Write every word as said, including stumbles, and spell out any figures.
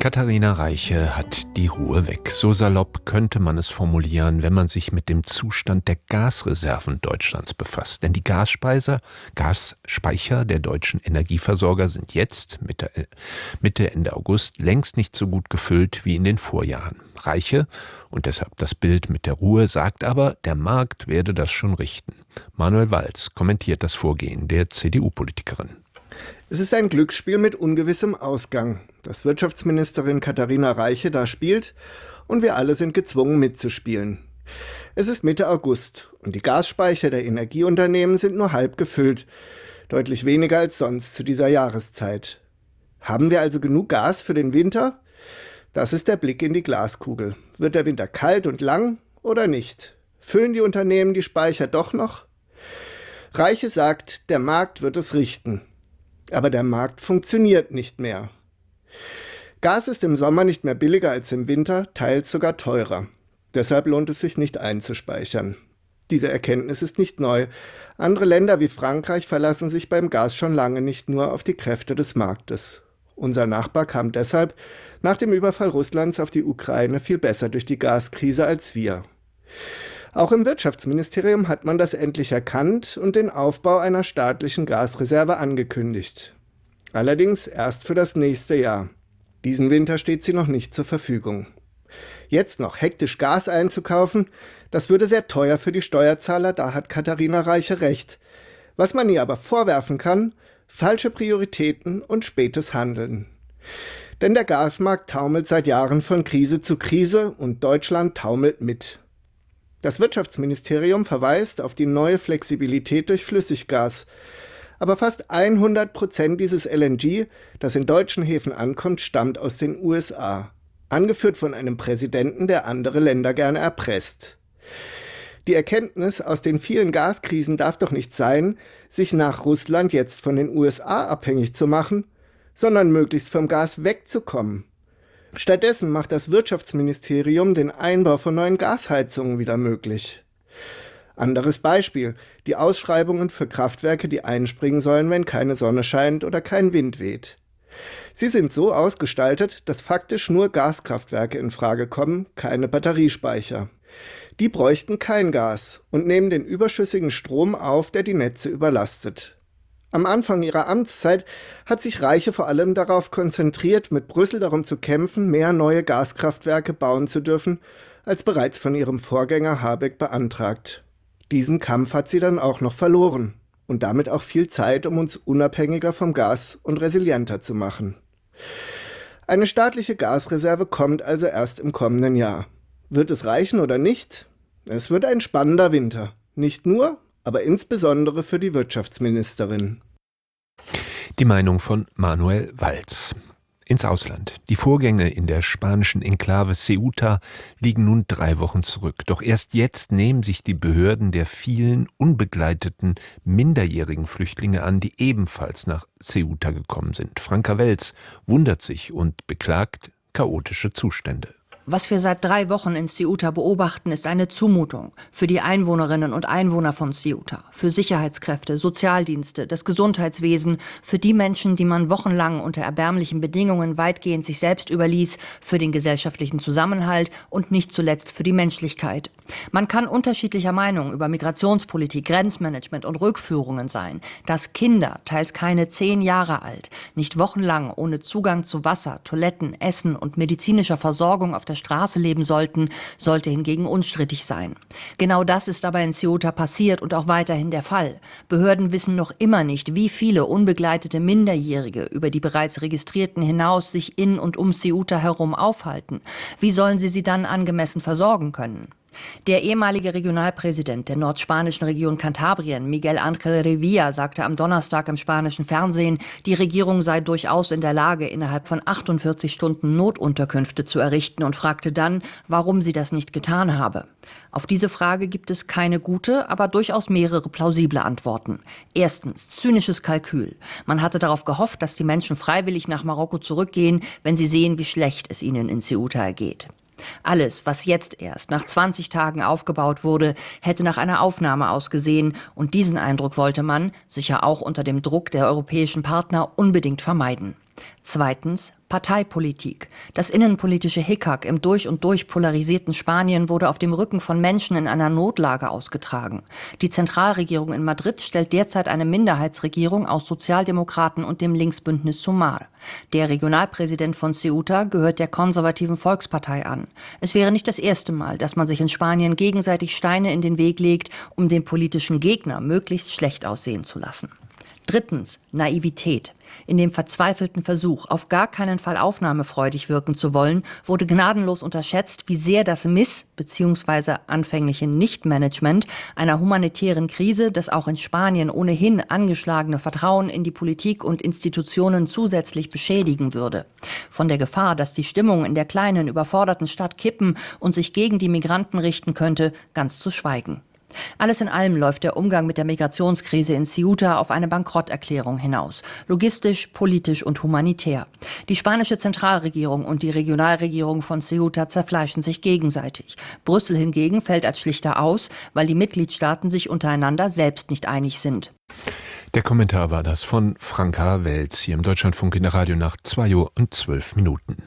Katharina Reiche hat die Ruhe weg. So salopp könnte man es formulieren, wenn man sich mit dem Zustand der Gasreserven Deutschlands befasst. Denn die Gasspeicher, Gasspeicher der deutschen Energieversorger sind jetzt, Mitte, Mitte, Ende August, längst nicht so gut gefüllt wie in den Vorjahren. Reiche, und deshalb das Bild mit der Ruhe, sagt aber, der Markt werde das schon richten. Manuel Walz kommentiert das Vorgehen der C D U-Politikerin. Es ist ein Glücksspiel mit ungewissem Ausgang, das Wirtschaftsministerin Katharina Reiche da spielt, und wir alle sind gezwungen mitzuspielen. Es ist Mitte August und die Gasspeicher der Energieunternehmen sind nur halb gefüllt, deutlich weniger als sonst zu dieser Jahreszeit. Haben wir also genug Gas für den Winter? Das ist der Blick in die Glaskugel. Wird der Winter kalt und lang oder nicht? Füllen die Unternehmen die Speicher doch noch? Reiche sagt, der Markt wird es richten. Aber der Markt funktioniert nicht mehr. Gas ist im Sommer nicht mehr billiger als im Winter, teils sogar teurer. Deshalb lohnt es sich nicht einzuspeichern. Diese Erkenntnis ist nicht neu. Andere Länder wie Frankreich verlassen sich beim Gas schon lange nicht nur auf die Kräfte des Marktes. Unser Nachbar kam deshalb nach dem Überfall Russlands auf die Ukraine viel besser durch die Gaskrise als wir. Auch im Wirtschaftsministerium hat man das endlich erkannt und den Aufbau einer staatlichen Gasreserve angekündigt. Allerdings erst für das nächste Jahr. Diesen Winter steht sie noch nicht zur Verfügung. Jetzt noch hektisch Gas einzukaufen, das würde sehr teuer für die Steuerzahler, da hat Katharina Reiche recht. Was man ihr aber vorwerfen kann, falsche Prioritäten und spätes Handeln. Denn der Gasmarkt taumelt seit Jahren von Krise zu Krise und Deutschland taumelt mit. Das Wirtschaftsministerium verweist auf die neue Flexibilität durch Flüssiggas. Aber fast hundert Prozent dieses L N G, das in deutschen Häfen ankommt, stammt aus den U S A. Angeführt von einem Präsidenten, der andere Länder gerne erpresst. Die Erkenntnis aus den vielen Gaskrisen darf doch nicht sein, sich nach Russland jetzt von den U S A abhängig zu machen, sondern möglichst vom Gas wegzukommen. Stattdessen macht das Wirtschaftsministerium den Einbau von neuen Gasheizungen wieder möglich. Anderes Beispiel: die Ausschreibungen für Kraftwerke, die einspringen sollen, wenn keine Sonne scheint oder kein Wind weht. Sie sind so ausgestaltet, dass faktisch nur Gaskraftwerke in Frage kommen, keine Batteriespeicher. Die bräuchten kein Gas und nehmen den überschüssigen Strom auf, der die Netze überlastet. Am Anfang ihrer Amtszeit hat sich Reiche vor allem darauf konzentriert, mit Brüssel darum zu kämpfen, mehr neue Gaskraftwerke bauen zu dürfen, als bereits von ihrem Vorgänger Habeck beantragt. Diesen Kampf hat sie dann auch noch verloren und damit auch viel Zeit, um uns unabhängiger vom Gas und resilienter zu machen. Eine staatliche Gasreserve kommt also erst im kommenden Jahr. Wird es reichen oder nicht? Es wird ein spannender Winter. Nicht nur, aber insbesondere für die Wirtschaftsministerin. Die Meinung von Manuel Walz. Ins Ausland. Die Vorgänge in der spanischen Enklave Ceuta liegen nun drei Wochen zurück. Doch erst jetzt nehmen sich die Behörden der vielen unbegleiteten minderjährigen Flüchtlinge an, die ebenfalls nach Ceuta gekommen sind. Franka Welz wundert sich und beklagt chaotische Zustände. Was wir seit drei Wochen in Ceuta beobachten, ist eine Zumutung für die Einwohnerinnen und Einwohner von Ceuta, für Sicherheitskräfte, Sozialdienste, das Gesundheitswesen, für die Menschen, die man wochenlang unter erbärmlichen Bedingungen weitgehend sich selbst überließ, für den gesellschaftlichen Zusammenhalt und nicht zuletzt für die Menschlichkeit. Man kann unterschiedlicher Meinung über Migrationspolitik, Grenzmanagement und Rückführungen sein. Dass Kinder, teils keine zehn Jahre alt, nicht wochenlang ohne Zugang zu Wasser, Toiletten, Essen und medizinischer Versorgung auf der Straße leben sollten, sollte hingegen unstrittig sein. Genau das ist aber in Ceuta passiert und auch weiterhin der Fall. Behörden wissen noch immer nicht, wie viele unbegleitete Minderjährige über die bereits Registrierten hinaus sich in und um Ceuta herum aufhalten. Wie sollen sie sie dann angemessen versorgen können? Der ehemalige Regionalpräsident der nordspanischen Region Kantabrien, Miguel Ángel Revilla, sagte am Donnerstag im spanischen Fernsehen, die Regierung sei durchaus in der Lage, innerhalb von achtundvierzig Stunden Notunterkünfte zu errichten und fragte dann, warum sie das nicht getan habe. Auf diese Frage gibt es keine gute, aber durchaus mehrere plausible Antworten. Erstens, zynisches Kalkül. Man hatte darauf gehofft, dass die Menschen freiwillig nach Marokko zurückgehen, wenn sie sehen, wie schlecht es ihnen in Ceuta ergeht. Alles, was jetzt erst nach zwanzig Tagen aufgebaut wurde, hätte nach einer Aufnahme ausgesehen, und diesen Eindruck wollte man, sicher auch unter dem Druck der europäischen Partner, unbedingt vermeiden. Zweitens Parteipolitik. Das innenpolitische Hickhack im durch und durch polarisierten Spanien wurde auf dem Rücken von Menschen in einer Notlage ausgetragen. Die Zentralregierung in Madrid stellt derzeit eine Minderheitsregierung aus Sozialdemokraten und dem Linksbündnis Sumar. Der Regionalpräsident von Ceuta gehört der konservativen Volkspartei an. Es wäre nicht das erste Mal, dass man sich in Spanien gegenseitig Steine in den Weg legt, um den politischen Gegner möglichst schlecht aussehen zu lassen. Drittens Naivität. In dem verzweifelten Versuch, auf gar keinen Fall aufnahmefreudig wirken zu wollen, wurde gnadenlos unterschätzt, wie sehr das Miss- bzw. anfängliche Nichtmanagement einer humanitären Krise das auch in Spanien ohnehin angeschlagene Vertrauen in die Politik und Institutionen zusätzlich beschädigen würde. Von der Gefahr, dass die Stimmung in der kleinen, überforderten Stadt kippen und sich gegen die Migranten richten könnte, ganz zu schweigen. Alles in allem läuft der Umgang mit der Migrationskrise in Ceuta auf eine Bankrotterklärung hinaus. Logistisch, politisch und humanitär. Die spanische Zentralregierung und die Regionalregierung von Ceuta zerfleischen sich gegenseitig. Brüssel hingegen fällt als schlichter aus, weil die Mitgliedstaaten sich untereinander selbst nicht einig sind. Der Kommentar war das von Franka Welz hier im Deutschlandfunk in der Radionacht zwei Uhr und zwölf Minuten.